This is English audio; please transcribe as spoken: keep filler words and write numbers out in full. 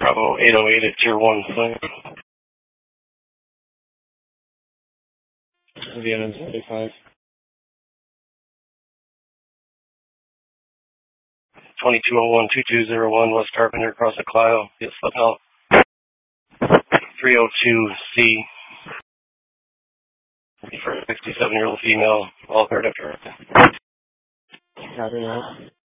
Bravo eight oh eight at Tier one Flight. V N seventy-five. twenty-two oh one, twenty-two oh one West Carpenter, across the Clio. Get slip out. three oh two C. For a sixty-seven-year-old female, all card after. Copy that.